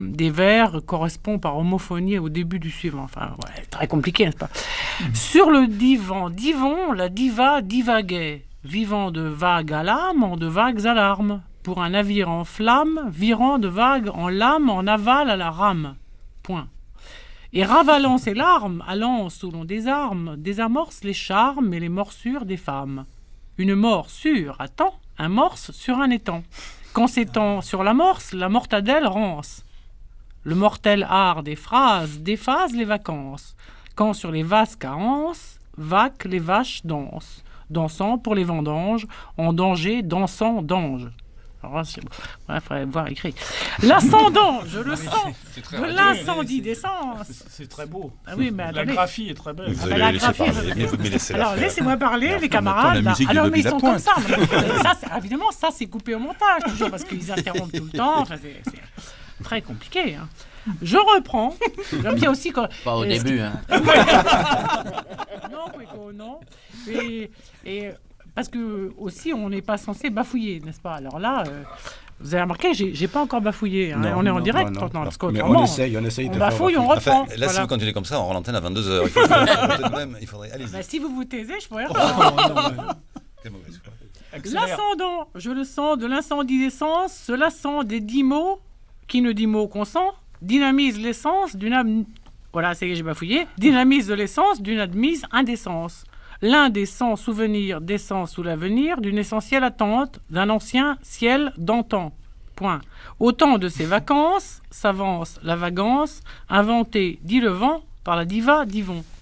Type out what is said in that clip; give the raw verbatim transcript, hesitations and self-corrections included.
des vers correspond par homophonie au début du suivant. Enfin, ouais, très compliqué, n'est-ce pas? Mmh. Sur le divan, divon, la diva divaguait, vivant de vagues à l'âme, en de vagues à l'arme, pour un navire en flamme, virant de vagues en lame, en aval à la rame. Point. Et ravalant ses larmes, allant sous l'on des armes, désamorce les charmes et les morsures des femmes. Une mort sûre attend, un morse sur un étang. Quand s'étend sur l'amorce, la mortadelle rance. Le mortel art des phrases déphase les vacances. Quand sur les vases carences, vaquent les vaches dansent. Dansant pour les vendanges, en danger, dansant d'ange. Alors là, c'est... Ouais, il faudrait voir écrit. L'ascendant, je le sens, de l'incendie d'essence. C'est, c'est très beau. Ah oui, mais la graphie est très belle. Ah ben, la graphie, je... Alors, laissez-moi parler, les camarades. Là. Alors, mais ils sont comme ça. ça c'est, évidemment, ça, c'est coupé au montage, toujours, parce qu'ils interrompent tout le temps. Enfin, c'est, c'est très compliqué. Hein. Je reprends. J'aime bien aussi quand... Pas au début, hein. Non, Quéco, non. Et... et parce que aussi on n'est pas censé bafouiller, n'est-ce pas? Alors là, euh, vous avez remarqué, j'ai, j'ai pas encore bafouillé. Hein. Non, on est en non, direct, non, non, parce mais on essaye, on essaye on de bafouille, on reprend. Enfin, là, voilà. Si vous continuez comme ça, on rend l'antenne à vingt-deux heures. Il faudrait, même, il faudrait... Allez-y. Bah, si vous vous taisez, je pourrais reprendre. L'ascendant, je le sens de l'incendie d'essence, se lassant des dix mots, qui ne dit mot consent, dynamise l'essence d'une... Am... Voilà, c'est que j'ai bafouillé. Dynamise de l'essence d'une admise indécence. L'un des cent souvenirs descend sous l'avenir d'une essentielle attente d'un ancien ciel d'antan. Point. Au temps de ses vacances s'avance la vagance, inventée, dit le vent, par la diva Divon.